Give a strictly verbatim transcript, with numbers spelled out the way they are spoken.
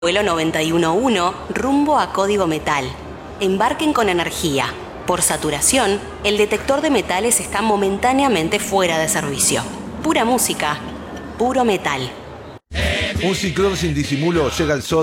Vuelo noventa y uno uno, rumbo a Código Metal. Embarquen con energía. Por saturación, el detector de metales está momentáneamente fuera de servicio. Pura música, puro metal. Un ciclón sin disimulo llega al sol.